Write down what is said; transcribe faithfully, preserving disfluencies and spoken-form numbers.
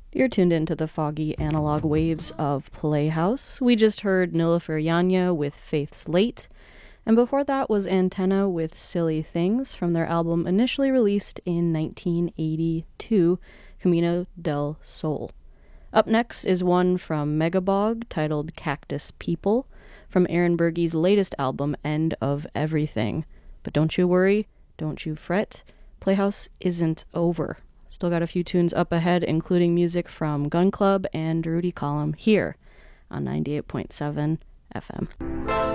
You're tuned into the foggy analog waves of Playhouse. We just heard Nilüfer Yanya with Faith's Late, and before that was Antenna with Silly Things from their album initially released in nineteen eighty-two, Camino del Sol. Up next is one from Megabog titled Cactus People from Aaron Berge's latest album, End of Everything. But don't you worry, don't you fret, Playhouse isn't over. Still got a few tunes up ahead, including music from Gun Club and Rudy Column here on ninety-eight point seven F M.